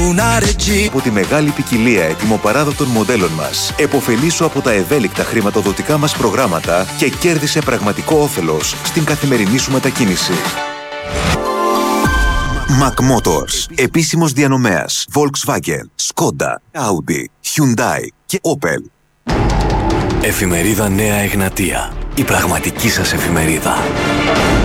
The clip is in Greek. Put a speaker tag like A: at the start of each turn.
A: Από τη μεγάλη ποικιλία ετοιμοπαράδοτων μοντέλων μας, επωφελήσου από τα ευέλικτα χρηματοδοτικά μας προγράμματα και κέρδισε πραγματικό όφελος στην καθημερινή σου μετακίνηση. Mac Motors, επίσημος διανομέας Volkswagen, Skoda, Audi, Hyundai και Opel.
B: Εφημερίδα Νέα Εγνατία. Η πραγματική σας εφημερίδα.